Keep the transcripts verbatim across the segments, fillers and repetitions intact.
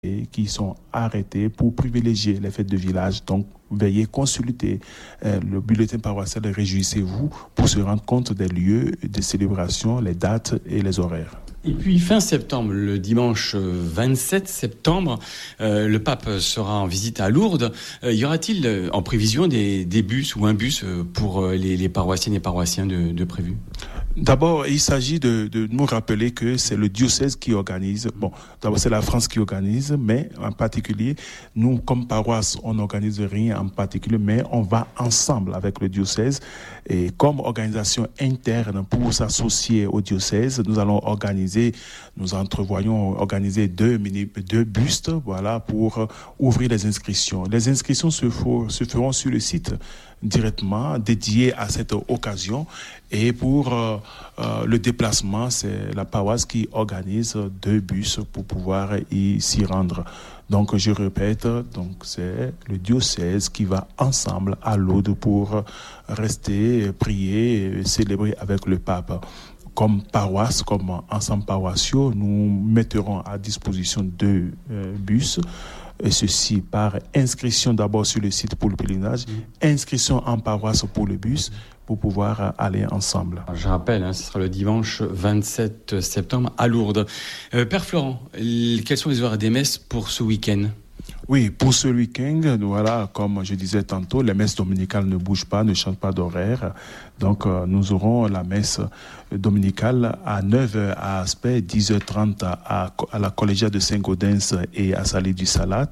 qui sont arrêtés pour privilégier les fêtes de village. Donc, veuillez consulter euh, le bulletin paroissial et réjouissez-vous pour se rendre compte des lieux de célébration, les dates et les horaires. Et puis fin septembre, le dimanche vingt-sept septembre, euh, le pape sera en visite à Lourdes. Euh, y aura-t-il euh, en prévision des, des bus ou un bus pour euh, les, les paroissiennes et paroissiens de, de prévu ? D'abord, il s'agit de, de nous rappeler que c'est le diocèse qui organise. Bon, d'abord, c'est la France qui organise, mais en particulier, nous, comme paroisse, on n'organise rien en particulier, mais on va ensemble avec le diocèse. Et comme organisation interne pour s'associer au diocèse, nous allons organiser, nous entrevoyons organiser deux, mini, deux bustes, voilà, pour ouvrir les inscriptions. Les inscriptions se, faut, se feront sur le site directement dédié à cette occasion. Et pour euh, euh, le déplacement, c'est la paroisse qui organise deux bus pour pouvoir y, s'y rendre. Donc, je répète, donc c'est le diocèse qui va ensemble à Lourdes pour rester, prier, célébrer avec le pape. Comme paroisse, comme ensemble paroissiaux, nous mettrons à disposition deux euh, bus. Et ceci par inscription d'abord sur le site pour le pèlerinage, inscription en paroisse pour le bus, pour pouvoir aller ensemble. Je rappelle, hein, ce sera le dimanche vingt-sept septembre à Lourdes. Euh, Père Florent, quels sont les horaires des messes pour ce week-end ? Oui, pour ce week-end, voilà, comme je disais tantôt, les messes dominicales ne bougent pas, ne changent pas d'horaire. Donc, euh, nous aurons la messe dominicale à neuf heures à Aspect, dix heures trente à, à la collégiale de Saint-Gaudens et à Salé du Salat.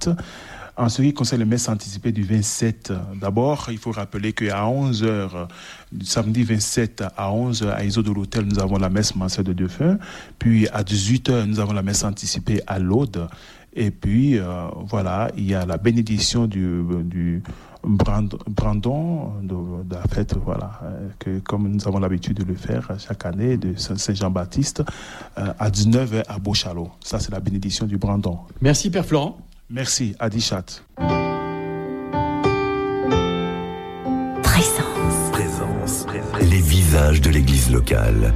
En ce qui concerne les messes anticipées du vingt-sept, d'abord, il faut rappeler qu'à onze heures, samedi vingt-sept à onze heures, à Iso de l'Hôtel, nous avons la messe mensuelle de Défunt. Puis à dix-huit heures, nous avons la messe anticipée à l'Aude. Et puis, euh, voilà, il y a la bénédiction du, du Brandon de, de la fête, voilà, que comme nous avons l'habitude de le faire chaque année, de Saint-Jean-Baptiste, euh, à dix-neuf heures à Beauchalot. Ça, c'est la bénédiction du Brandon. Merci, Père Florent. Merci, Adichat. Présence. Présence. Les visages de l'église locale.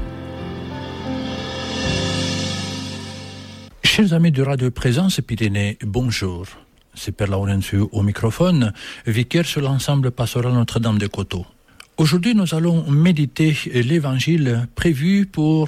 Chers amis de Radio Présence Pyrénées, bonjour. C'est Père Laurentiu au microphone, vicaire sur l'ensemble pastoral Notre-Dame de Coteau. Aujourd'hui, nous allons méditer l'évangile prévu pour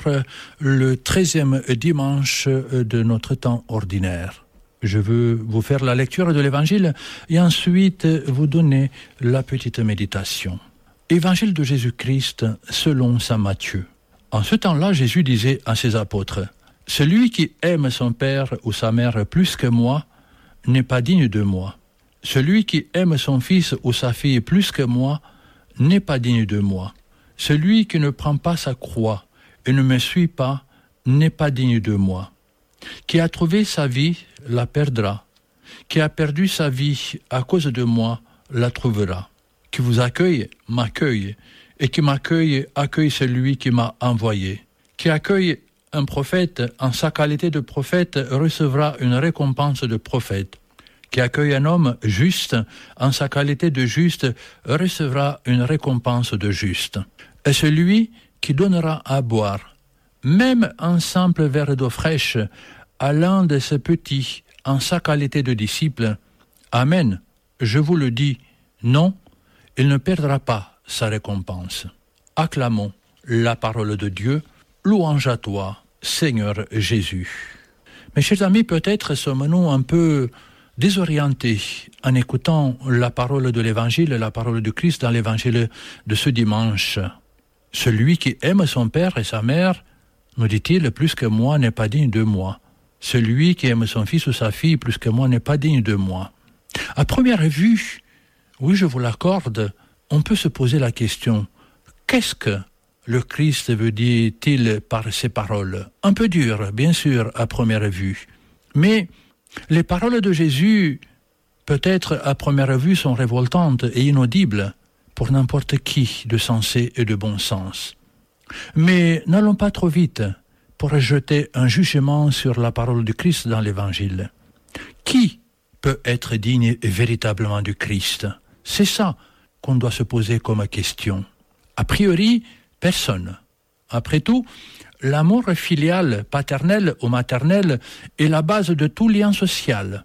le treizième dimanche de notre temps ordinaire. Je veux vous faire la lecture de l'évangile et ensuite vous donner la petite méditation. Évangile de Jésus-Christ selon saint Matthieu. En ce temps-là, Jésus disait à ses apôtres: « Celui qui aime son père ou sa mère plus que moi n'est pas digne de moi. Celui qui aime son fils ou sa fille plus que moi n'est pas digne de moi. Celui qui ne prend pas sa croix et ne me suit pas n'est pas digne de moi. Qui a trouvé sa vie la perdra. Qui a perdu sa vie à cause de moi la trouvera. Qui vous accueille m'accueille, et qui m'accueille accueille celui qui m'a envoyé. Qui accueille un prophète en sa qualité de prophète recevra une récompense de prophète. Qui accueille un homme juste en sa qualité de juste recevra une récompense de juste. Et celui qui donnera à boire, même un simple verre d'eau fraîche, à l'un de ses petits en sa qualité de disciple, Amen, je vous le dis, non, il ne perdra pas sa récompense. Acclamons la parole de Dieu, louange à toi, Seigneur Jésus. Mes chers amis, peut-être sommes-nous un peu désorientés en écoutant la parole de l'Évangile, la parole de Christ dans l'Évangile de ce dimanche. Celui qui aime son père et sa mère, nous dit-il, plus que moi n'est pas digne de moi. Celui qui aime son fils ou sa fille plus que moi n'est pas digne de moi. À première vue, oui, je vous l'accorde, on peut se poser la question, qu'est-ce que le Christ veut dire-t-il par ces paroles? Un peu dur, bien sûr, à première vue. Mais les paroles de Jésus, peut-être à première vue, sont révoltantes et inaudibles pour n'importe qui de sensé et de bon sens. Mais n'allons pas trop vite pour jeter un jugement sur la parole du Christ dans l'Évangile. Qui peut être digne véritablement du Christ? C'est ça qu'on doit se poser comme question. A priori, personne. Après tout, L'amour filial, paternel ou maternel est la base de tout lien social.